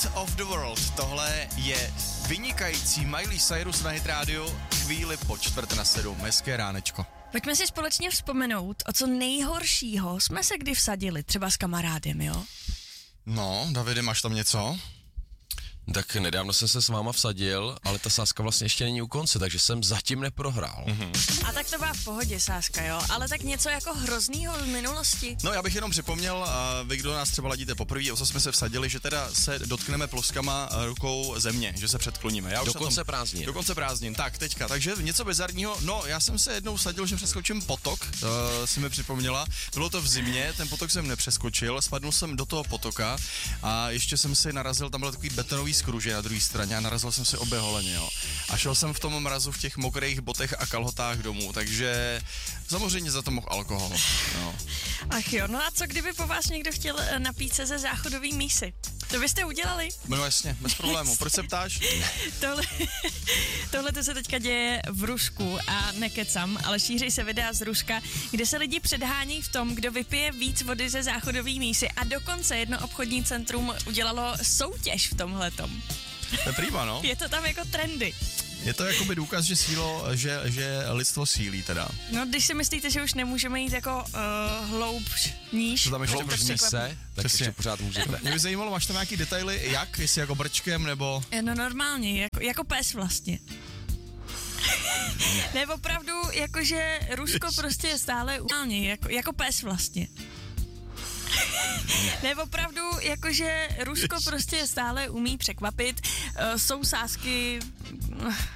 Weight of the World. Tohle je vynikající Miley Cyrus na Hit Radio chvíli po 6:45. Hezké ránečko. Pojďme si společně vzpomenout, o co nejhoršího jsme se kdy vsadili, třeba s kamarádem, jo? No, Davide, máš tam něco? Tak nedávno jsem se s váma vsadil, ale ta sázka vlastně ještě není u konce, takže jsem zatím neprohrál. A tak to byla v pohodě sázka, jo? Ale tak něco jako hroznýho z minulosti. No, já bych jenom připomněl, vy, kdo nás třeba ladíte poprvé, o co jsme se vsadili, že teda se dotkneme ploskama rukou země, že se předkloníme. Do konce prázdnin. Do konce prázdnin, tak teďka. Takže něco bizarního, no, já jsem se jednou vsadil, že přeskočím potok, si mi připomněla. Bylo to v zimě, ten potok jsem nepřeskočil, spadnul jsem do toho potoka a ještě jsem si narazil, tam byl takový betonový skruže na druhé straně a narazil jsem si obě holeně, jo. A šel jsem v tom mrazu v těch mokrých botech a kalhotách domů, takže samozřejmě za to mohl alkohol, no. Ach jo, no a co kdyby po vás někdo chtěl napít se ze záchodový mísy? To byste udělali? No jasně, bez problému. Proč se ptáš? Tohle to se teďka děje v Rusku a nekecam, ale šíří se videa z Ruska, kde se lidi předhání v tom, kdo vypije víc vody ze záchodový mísy a dokonce jedno obchodní centrum udělalo soutěž v tomhletom. To je prima, no. Je to tam jako trendy. Je to jakoby důkaz, že lidstvo sílí teda. No, když si myslíte, že už nemůžeme jít jako hloubš, níž. Hloubš se, tak ještě pořád můžete. Mě by zajímalo, máš tam nějaký detaily, jak? Jestli jako brčkem, nebo... No normálně, jako pes vlastně. Ne, opravdu, jakože Rusko prostě je stále jako pes vlastně. Ne, opravdu, jakože Rusko prostě stále umí překvapit, jsou sázky